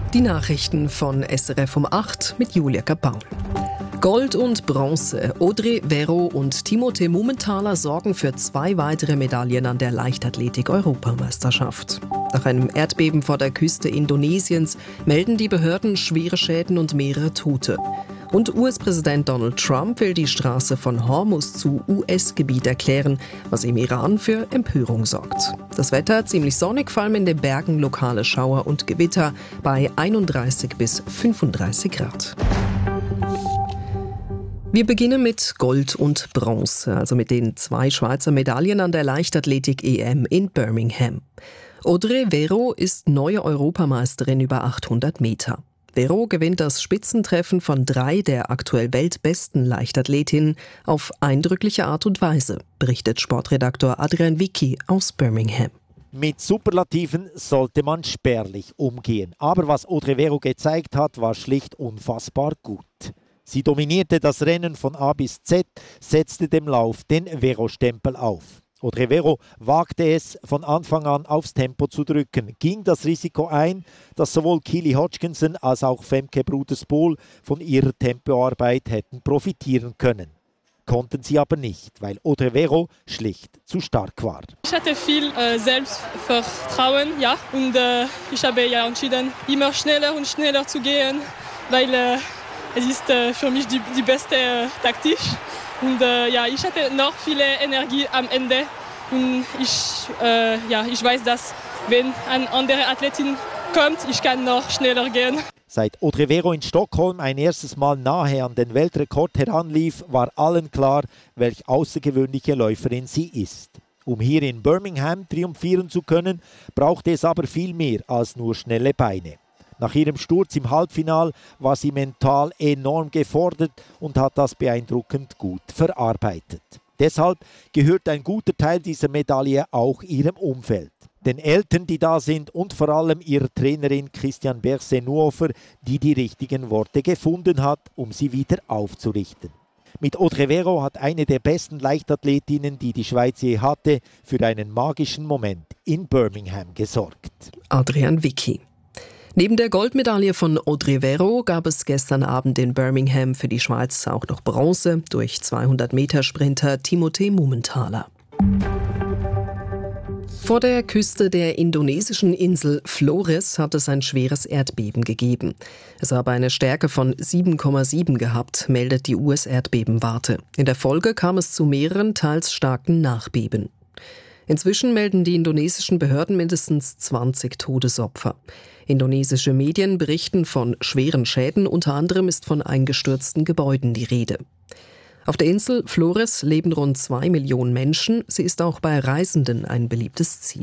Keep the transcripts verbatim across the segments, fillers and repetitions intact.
Die Nachrichten von S R F um acht mit Julia Kapaul. Gold und Bronze. Audrey Vero und Timothée Mumenthaler sorgen für zwei weitere Medaillen an der Leichtathletik-Europameisterschaft. Nach einem Erdbeben vor der Küste Indonesiens melden die Behörden schwere Schäden und mehrere Tote. Und U S-Präsident Donald Trump will die Straße von Hormuz zu U S-Gebiet erklären, was im Iran für Empörung sorgt. Das Wetter ziemlich sonnig, vor allem in den Bergen lokale Schauer und Gewitter bei einunddreißig bis fünfunddreißig Grad. Wir beginnen mit Gold und Bronze, also mit den zwei Schweizer Medaillen an der Leichtathletik-E M in Birmingham. Audrey Vero ist neue Europameisterin über achthundert Meter. Vero gewinnt das Spitzentreffen von drei der aktuell weltbesten Leichtathletinnen auf eindrückliche Art und Weise, berichtet Sportredaktor Adrian Vicky aus Birmingham. Mit Superlativen sollte man spärlich umgehen. Aber was Audrey Vero gezeigt hat, war schlicht unfassbar gut. Sie dominierte das Rennen von A bis Z, setzte dem Lauf den Vero-Stempel auf. Audrey Vero wagte es, von Anfang an aufs Tempo zu drücken, ging das Risiko ein, dass sowohl Keely Hodgkinson als auch Femke Bruderspohl von ihrer Tempoarbeit hätten profitieren können. Konnten sie aber nicht, weil Audrey Vero schlicht zu stark war. Ich hatte viel äh, Selbstvertrauen, ja, und äh, ich habe ja entschieden, immer schneller und schneller zu gehen, weil äh, es ist äh, für mich die, die beste äh, Taktik. Und äh, ja, ich hatte noch viele Energie am Ende. Und ich, äh, ja, ich weiß, dass wenn eine andere Athletin kommt, ich kann noch schneller gehen. Seit Audrey Vero in Stockholm ein erstes Mal nahe an den Weltrekord heranlief, war allen klar, welch außergewöhnliche Läuferin sie ist. Um hier in Birmingham triumphieren zu können, brauchte es aber viel mehr als nur schnelle Beine. Nach ihrem Sturz im Halbfinal war sie mental enorm gefordert und hat das beeindruckend gut verarbeitet. Deshalb gehört ein guter Teil dieser Medaille auch ihrem Umfeld. Den Eltern, die da sind, und vor allem ihrer Trainerin Christiane Berset-Nuofer, die die richtigen Worte gefunden hat, um sie wieder aufzurichten. Mit Audrey Vero hat eine der besten Leichtathletinnen, die die Schweiz je hatte, für einen magischen Moment in Birmingham gesorgt. Adrian Vicky. Neben der Goldmedaille von Audrey Vero gab es gestern Abend in Birmingham für die Schweiz auch noch Bronze durch zweihundert Meter Sprinter Timothée Mumenthaler. Vor der Küste der indonesischen Insel Flores hat es ein schweres Erdbeben gegeben. Es habe eine Stärke von sieben Komma sieben gehabt, meldet die U S-Erdbebenwarte. In der Folge kam es zu mehreren teils starken Nachbeben. Inzwischen melden die indonesischen Behörden mindestens zwanzig Todesopfer. Indonesische Medien berichten von schweren Schäden, unter anderem ist von eingestürzten Gebäuden die Rede. Auf der Insel Flores leben rund zwei Millionen Menschen. Sie ist auch bei Reisenden ein beliebtes Ziel.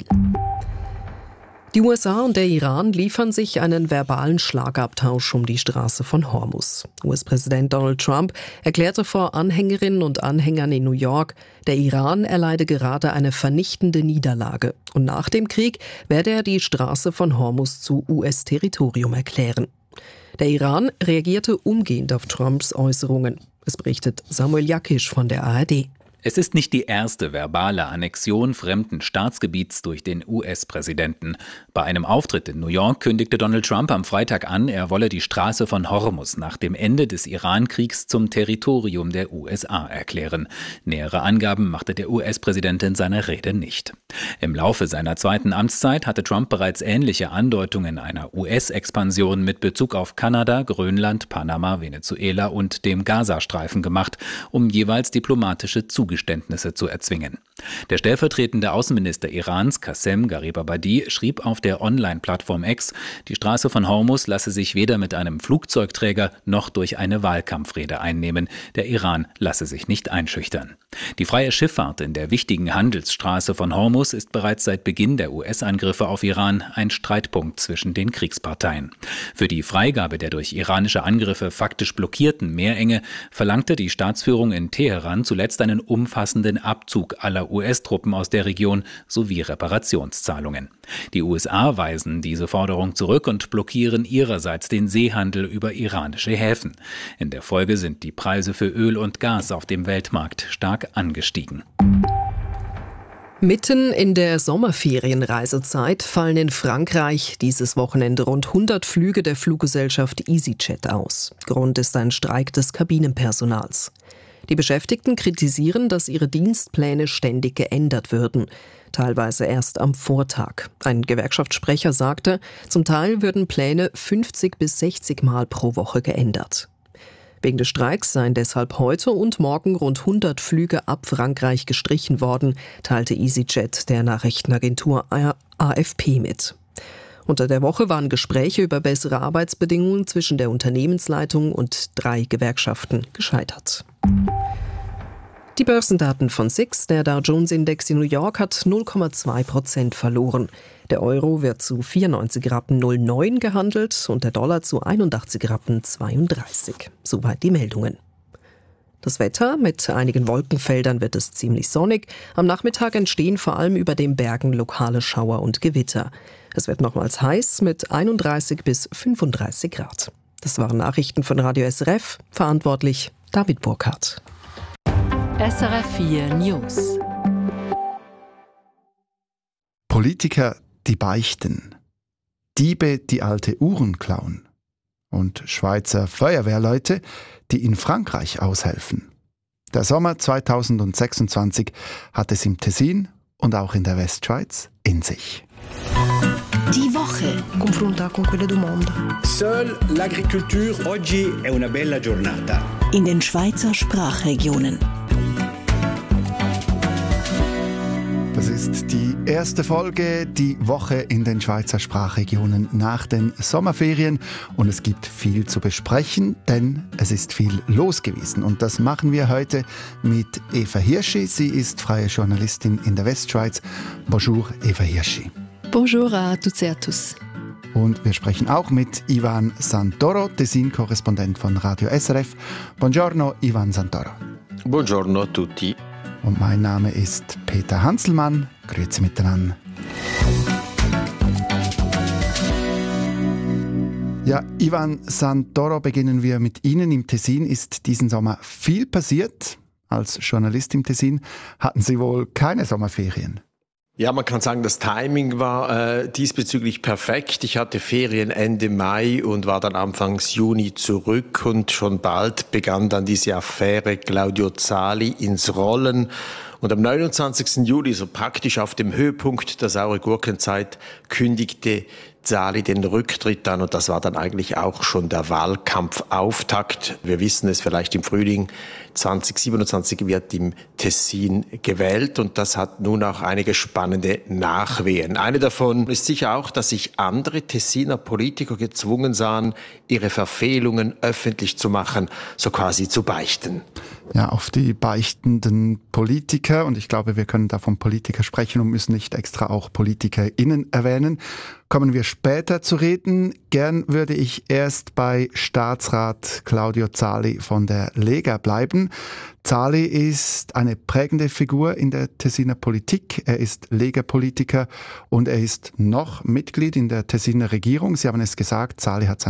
Die U S A und der Iran liefern sich einen verbalen Schlagabtausch um die Straße von Hormuz. U S-Präsident Donald Trump erklärte vor Anhängerinnen und Anhängern in New York, der Iran erleide gerade eine vernichtende Niederlage. Und nach dem Krieg werde er die Straße von Hormuz zu U S-Territorium erklären. Der Iran reagierte umgehend auf Trumps Äußerungen. Es berichtet Samuel Jakisch von der A R D. Es ist nicht die erste verbale Annexion fremden Staatsgebiets durch den U S-Präsidenten. Bei einem Auftritt in New York kündigte Donald Trump am Freitag an, er wolle die Straße von Hormuz nach dem Ende des Iran-Kriegs zum Territorium der U S A erklären. Nähere Angaben machte der U S-Präsident in seiner Rede nicht. Im Laufe seiner zweiten Amtszeit hatte Trump bereits ähnliche Andeutungen einer U S-Expansion mit Bezug auf Kanada, Grönland, Panama, Venezuela und dem Gazastreifen gemacht, um jeweils diplomatische Zugeständnisse Zugeständnisse zu erzwingen. Der stellvertretende Außenminister Irans, Qassem Garibabadi, schrieb auf der Online-Plattform X, die Straße von Hormuz lasse sich weder mit einem Flugzeugträger noch durch eine Wahlkampfrede einnehmen. Der Iran lasse sich nicht einschüchtern. Die freie Schifffahrt in der wichtigen Handelsstraße von Hormuz ist bereits seit Beginn der U S-Angriffe auf Iran ein Streitpunkt zwischen den Kriegsparteien. Für die Freigabe der durch iranische Angriffe faktisch blockierten Meerenge verlangte die Staatsführung in Teheran zuletzt einen umfassenden Abzug aller U S-Truppen aus der Region sowie Reparationszahlungen. Die U S A weisen diese Forderung zurück und blockieren ihrerseits den Seehandel über iranische Häfen. In der Folge sind die Preise für Öl und Gas auf dem Weltmarkt stark angestiegen. Mitten in der Sommerferienreisezeit fallen in Frankreich dieses Wochenende rund hundert Flüge der Fluggesellschaft EasyJet aus. Grund ist ein Streik des Kabinenpersonals. Die Beschäftigten kritisieren, dass ihre Dienstpläne ständig geändert würden, teilweise erst am Vortag. Ein Gewerkschaftssprecher sagte, zum Teil würden Pläne fünfzig bis sechzig Mal pro Woche geändert. Wegen des Streiks seien deshalb heute und morgen rund hundert Flüge ab Frankreich gestrichen worden, teilte EasyJet der Nachrichtenagentur A F P mit. Unter der Woche waren Gespräche über bessere Arbeitsbedingungen zwischen der Unternehmensleitung und drei Gewerkschaften gescheitert. Die Börsendaten von S I X, der Dow Jones Index in New York, hat null Komma zwei Prozent verloren. Der Euro wird zu vierundneunzig Rappen null neun gehandelt und der Dollar zu einundachtzig Rappen zweiunddreißig. Soweit die Meldungen. Das Wetter: Mit einigen Wolkenfeldern wird es ziemlich sonnig. Am Nachmittag entstehen vor allem über den Bergen lokale Schauer und Gewitter. Es wird nochmals heiß mit einunddreißig bis fünfunddreißig Grad. Das waren Nachrichten von Radio S R F. Verantwortlich David Burkhardt. S R F vier News. Politiker, die beichten. Diebe, die alte Uhren klauen. Und Schweizer Feuerwehrleute, die in Frankreich aushelfen. Der Sommer zweitausendsechsundzwanzig hat es im Tessin und auch in der Westschweiz in sich. Die Woche. Confronta con quelle du mondo. Seule l'agriculture. Oggi è una bella giornata. In den Schweizer Sprachregionen. Das ist die erste Folge, die Woche in den Schweizer Sprachregionen nach den Sommerferien. Und es gibt viel zu besprechen, denn es ist viel los gewesen. Und das machen wir heute mit Eva Hirschi. Sie ist freie Journalistin in der Westschweiz. Bonjour, Eva Hirschi. Bonjour à toutes et à tous. Und wir sprechen auch mit Ivan Santoro, Tessin-Korrespondent von Radio S R F. Buongiorno, Ivan Santoro. Buongiorno a tutti. Und mein Name ist Peter Hanselmann. Grüezi miteinander. Ja, Ivan Santoro, beginnen wir mit Ihnen. Im Tessin ist diesen Sommer viel passiert. Als Journalist im Tessin hatten Sie wohl keine Sommerferien. Ja, man kann sagen, das Timing war äh, diesbezüglich perfekt. Ich hatte Ferien Ende Mai und war dann Anfangs Juni zurück und schon bald begann dann diese Affäre Claudio Zali ins Rollen. Und am neunundzwanzigsten Juli, so praktisch auf dem Höhepunkt der saure Gurkenzeit, kündigte Zali den Rücktritt an und das war dann eigentlich auch schon der Wahlkampfauftakt. Wir wissen es, vielleicht im Frühling zweitausendsiebenundzwanzig wird im Tessin gewählt und das hat nun auch einige spannende Nachwehen. Eine davon ist sicher auch, dass sich andere Tessiner Politiker gezwungen sahen, ihre Verfehlungen öffentlich zu machen, so quasi zu beichten. Ja, auf die beichtenden Politiker, und ich glaube, wir können da von Politiker sprechen und müssen nicht extra auch PolitikerInnen erwähnen, kommen wir später zu reden. Gern würde ich erst bei Staatsrat Claudio Zali von der Lega bleiben. Zali ist eine prägende Figur in der Tessiner Politik. Er ist Lega-Politiker und er ist noch Mitglied in der Tessiner Regierung. Sie haben es gesagt, Zali hat